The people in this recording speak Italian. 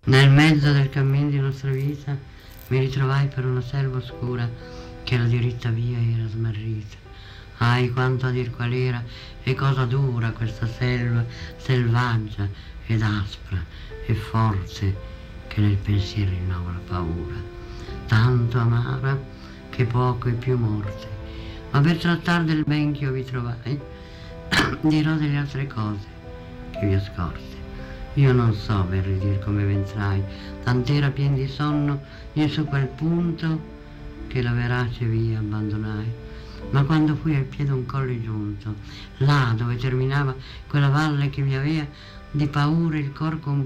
Nel mezzo del cammin di nostra vita mi ritrovai per una selva oscura che la diritta via era smarrita. Ahi, quanto a dir qual era e cosa dura questa selva, selvaggia ed aspra e forte, che nel pensiero rinnova la paura, tanto amara che poco è più morte. Ma per trattar del ben che io vi trovai, dirò delle altre cose che vi ho scorte. Io non so per ridir come ventrai, tant'era pien di sonno io su quel punto che la verace via abbandonai. Ma quando fui al piede un colle giunto, là dove terminava quella valle che mi avea di paura il cor